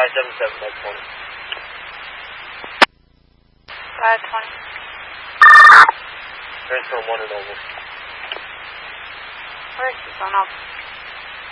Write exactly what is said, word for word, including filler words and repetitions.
five seven seven by twenty. five twenty. Transfer one and over. Where is this on up?